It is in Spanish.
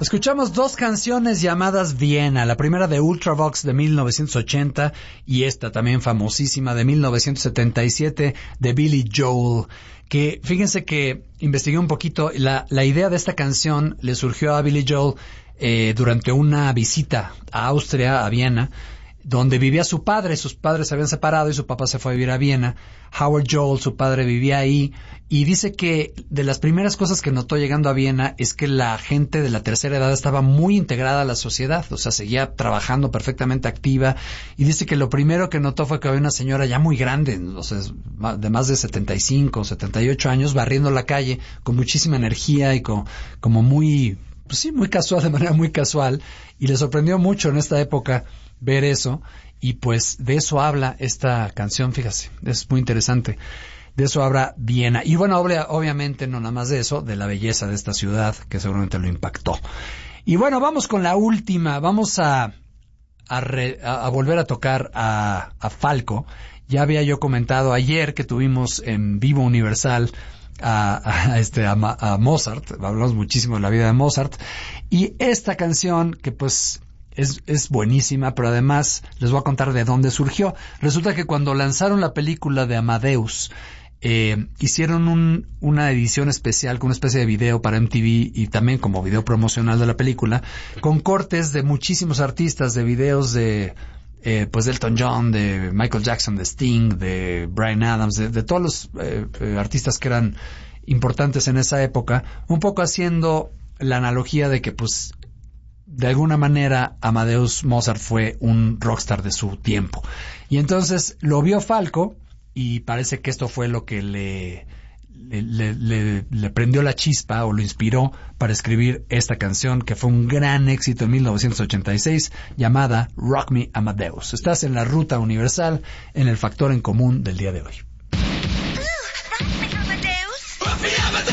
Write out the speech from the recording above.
Escuchamos dos canciones llamadas Viena, la primera de Ultravox de 1980 y esta también famosísima de 1977 de Billy Joel, que fíjense que investigué un poquito, la idea de esta canción le surgió a Billy Joel durante una visita a Austria, a Viena, donde vivía su padre. Sus padres se habían separado y su papá se fue a vivir a Viena. Howard Joel, su padre, vivía ahí y dice que de las primeras cosas que notó llegando a Viena es que la gente de la tercera edad estaba muy integrada a la sociedad, o sea, seguía trabajando perfectamente activa, y dice que lo primero que notó fue que había una señora ya muy grande, o sea, de más de 75, 78 años, barriendo la calle con muchísima energía y como muy, pues sí, muy casual, de manera muy casual, y le sorprendió mucho en esta época ver eso, y pues de eso habla esta canción, fíjate, es muy interesante. De eso habla Viena. Y bueno, obviamente no nada más de eso, de la belleza de esta ciudad, que seguramente lo impactó. Y bueno, vamos con la última, vamos a volver a tocar a Falco. Ya había yo comentado ayer que tuvimos en Vivo Universal a Mozart, hablamos muchísimo de la vida de Mozart, y esta canción que pues es buenísima, pero además les voy a contar de dónde surgió. Resulta que cuando lanzaron la película de Amadeus, hicieron una edición especial con una especie de video para MTV y también como video promocional de la película, con cortes de muchísimos artistas, de videos de pues de Elton John, de Michael Jackson, de Sting, de Bryan Adams, de todos los artistas que eran importantes en esa época, un poco haciendo la analogía de que pues de alguna manera Amadeus Mozart fue un rockstar de su tiempo. Y entonces lo vio Falco y parece que esto fue lo que le prendió la chispa o lo inspiró para escribir esta canción que fue un gran éxito en 1986 llamada Rock Me Amadeus. Estás en la Ruta Universal en el Factor en Común del día de hoy.